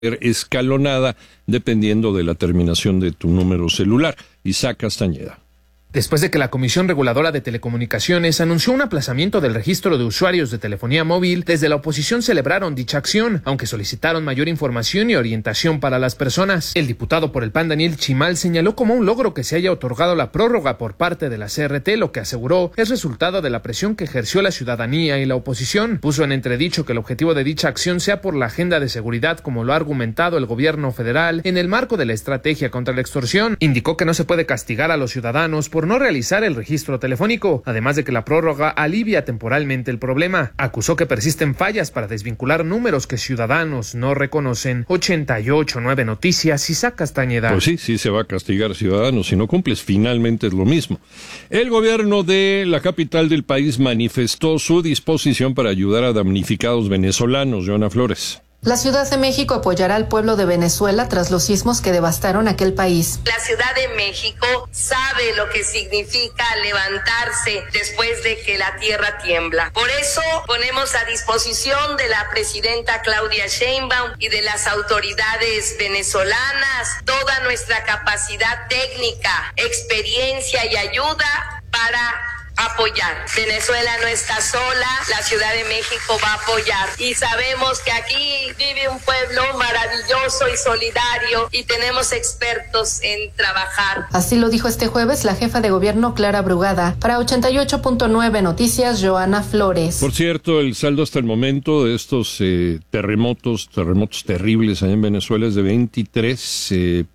escalonada dependiendo de la terminación de tu número celular. Isaac Castañeda. Después de que la Comisión Reguladora de Telecomunicaciones anunció un aplazamiento del registro de usuarios de telefonía móvil, desde la oposición celebraron dicha acción, aunque solicitaron mayor información y orientación para las personas. El diputado por el PAN, Daniel Chimal, señaló como un logro que se haya otorgado la prórroga por parte de la CRT, lo que aseguró es resultado de la presión que ejerció la ciudadanía y la oposición. Puso en entredicho que el objetivo de dicha acción sea por la agenda de seguridad, como lo ha argumentado el gobierno federal en el marco de la estrategia contra la extorsión. Indicó que no se puede castigar a los ciudadanos por no realizar el registro telefónico, además de que la prórroga alivia temporalmente el problema. Acusó que persisten fallas para desvincular números que ciudadanos no reconocen. 88.9 Noticias, Isaac Castañeda. Pues sí se va a castigar ciudadanos. Si no cumples, finalmente es lo mismo. El gobierno de la capital del país manifestó su disposición para ayudar a damnificados venezolanos. Joana Flores. La Ciudad de México apoyará al pueblo de Venezuela tras los sismos que devastaron aquel país. La Ciudad de México sabe lo que significa levantarse después de que la tierra tiembla. Por eso ponemos a disposición de la presidenta Claudia Sheinbaum y de las autoridades venezolanas toda nuestra capacidad técnica, experiencia y ayuda para apoyar. Venezuela no está sola, la Ciudad de México va a apoyar y sabemos que aquí vive un pueblo maravilloso y solidario y tenemos expertos en trabajar. Así lo dijo este jueves la jefa de gobierno Clara Brugada. Para 88.9 Noticias, Joana Flores. Por cierto, el saldo hasta el momento de estos terremotos terribles allá en Venezuela es de 23,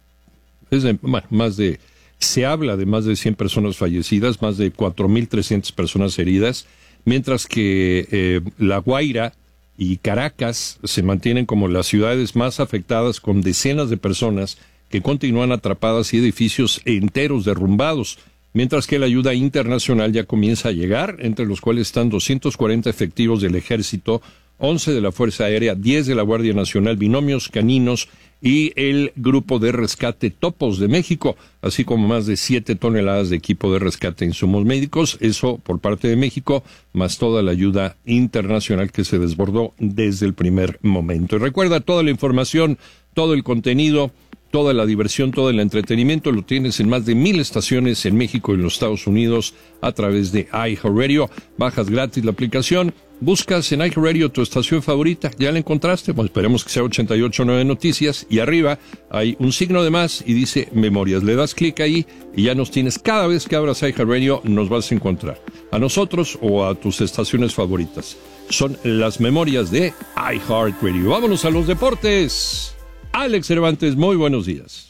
se habla de más de 100 personas fallecidas, más de 4.300 personas heridas, mientras que La Guaira y Caracas se mantienen como las ciudades más afectadas, con decenas de personas que continúan atrapadas y edificios enteros derrumbados, mientras que la ayuda internacional ya comienza a llegar, entre los cuales están 240 efectivos del Ejército, 11 de la Fuerza Aérea, 10 de la Guardia Nacional, binomios caninos y el Grupo de Rescate Topos de México, así como más de 7 toneladas de equipo de rescate e insumos médicos, eso por parte de México, más toda la ayuda internacional que se desbordó desde el primer momento. Y recuerda, toda la información, todo el contenido, toda la diversión, todo el entretenimiento lo tienes en más de 1,000 estaciones en México y en los Estados Unidos a través de iHeartRadio. Bajas gratis la aplicación, buscas en iHeartRadio tu estación favorita, ya la encontraste, pues esperemos que sea 88.9 Noticias, y arriba hay un signo de más y dice Memorias. Le das clic ahí y ya nos tienes. Cada vez que abras iHeartRadio nos vas a encontrar a nosotros o a tus estaciones favoritas. Son las Memorias de iHeartRadio. Vámonos a los deportes. Alex Cervantes, muy buenos días.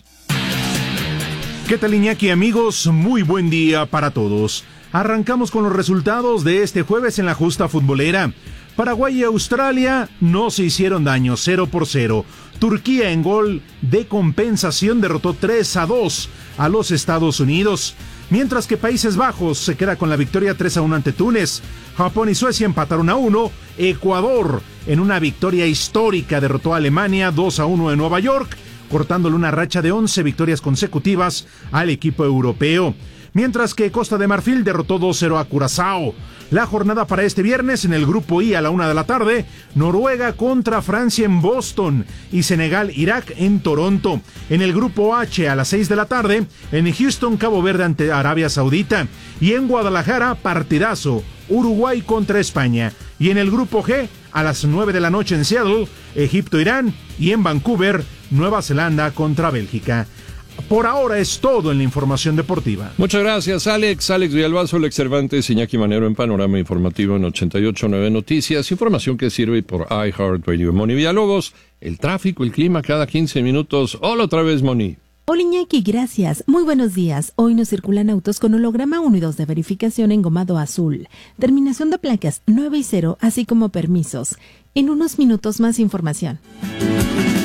¿Qué tal, Iñaki, amigos? Muy buen día para todos. Arrancamos con los resultados de este jueves en la justa futbolera. Paraguay y Australia no se hicieron daño, 0-0. Turquía en gol de compensación derrotó 3-2 a los Estados Unidos. Mientras que Países Bajos se queda con la victoria 3-1 ante Túnez. Japón y Suecia empataron 1-1. Ecuador, en una victoria histórica, derrotó a Alemania 2-1 en Nueva York, cortándole una racha de 11 victorias consecutivas al equipo europeo. Mientras que Costa de Marfil derrotó 2-0 a Curazao. La jornada para este viernes en el grupo I a la 1 de la tarde, Noruega contra Francia en Boston y Senegal-Irak en Toronto. En el grupo H a las 6 de la tarde, en Houston, Cabo Verde ante Arabia Saudita. Y en Guadalajara, partidazo, Uruguay contra España. Y en el grupo G, a las 9 de la noche en Seattle, Egipto-Irán. Y en Vancouver, Nueva Zelanda contra Bélgica. Por ahora es todo en la información deportiva. Muchas gracias, Alex. Alex Villalbazo, Alex Cervantes, Iñaki Manero en Panorama Informativo en 88.9 Noticias. Información que sirve por iHeartRadio. Moni Villalobos, el tráfico, el clima cada 15 minutos. Hola otra vez, Moni. Hola, Iñaki, gracias. Muy buenos días. Hoy nos circulan autos con holograma 1 y 2 de verificación engomado azul. Terminación de placas 9 y 0, así como permisos. En unos minutos más información.